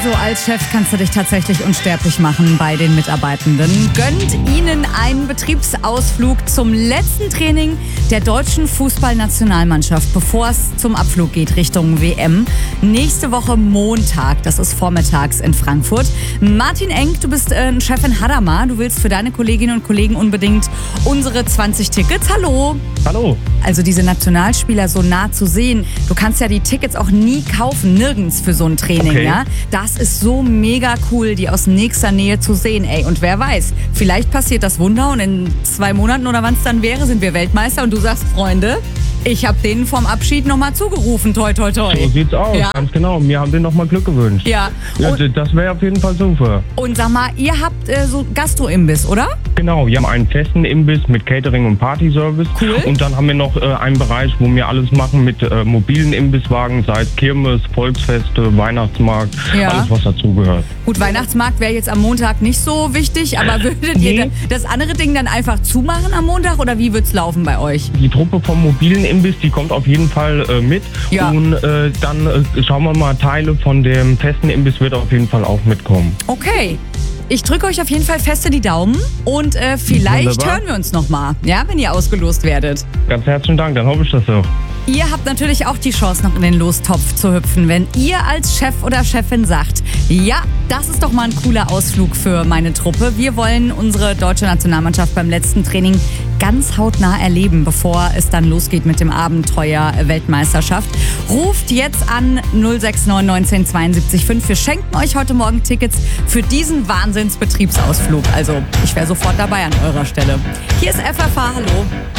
Also als Chef kannst du dich tatsächlich unsterblich machen bei den Mitarbeitenden. Gönnt ihnen einen Betriebsausflug zum letzten Training der deutschen Fußballnationalmannschaft, bevor es zum Abflug geht Richtung WM. Nächste Woche Montag, das ist vormittags in Frankfurt. Martin Enk, du bist Chef in Hadamar. Du willst für deine Kolleginnen und Kollegen unbedingt unsere 20 Tickets. Hallo. Hallo. Also diese Nationalspieler so nah zu sehen. Du kannst ja die Tickets auch nie kaufen, nirgends für so ein Training, Okay. ja. Das ist so mega cool, die aus nächster Nähe zu sehen, ey. Und wer weiß, vielleicht passiert das Wunder und in 2 Monaten oder wann es dann wäre, sind wir Weltmeister und du sagst, Freunde, ich habe denen vom Abschied nochmal zugerufen, toi, toi, toi. So sieht's aus, Ja. ganz genau. Wir haben denen nochmal Glück gewünscht. Ja. Ja, Und, das wäre auf jeden Fall super. und sag mal, ihr habt so Gastro-Imbiss, oder? Genau, wir haben einen festen Imbiss mit Catering und Partyservice. Cool. Und dann haben wir noch einen Bereich, wo wir alles machen mit mobilen Imbisswagen, sei es Kirmes, Volksfeste, Weihnachtsmarkt, Ja. alles was dazugehört. Gut, Weihnachtsmarkt wäre jetzt am Montag nicht so wichtig, aber würdet ihr Nee. das andere Ding dann einfach zumachen am Montag oder wie wird's laufen bei euch? Die Truppe vom mobilen Imbiss, die kommt auf jeden Fall mit. Ja. Und dann schauen wir mal, Teile von dem festen Imbiss wird auf jeden Fall auch mitkommen. Okay. Ich drücke euch auf jeden Fall feste die Daumen und vielleicht Wunderbar. hören wir uns nochmal, ja, wenn ihr ausgelost werdet. Ganz herzlichen Dank, dann hoffe ich das auch. Ihr habt natürlich auch die Chance, noch in den Lostopf zu hüpfen, wenn ihr als Chef oder Chefin sagt, ja, das ist doch mal ein cooler Ausflug für meine Truppe. Wir wollen unsere deutsche Nationalmannschaft beim letzten Training ganz hautnah erleben, bevor es dann losgeht mit dem Abenteuer Weltmeisterschaft. Ruft jetzt an 069 19 72 5. Wir schenken euch heute Morgen Tickets für diesen Wahnsinnsbetriebsausflug. Also ich wäre sofort dabei an eurer Stelle. Hier ist FFH, hallo.